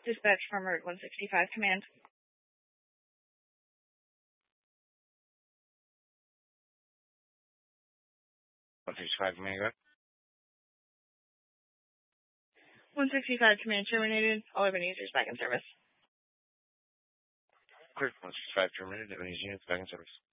Dispatch from Route 165 Command. 165 Command, go ahead. 165 Command terminated. All urban users back in service. Clear. 165 terminated. Urban users back in service.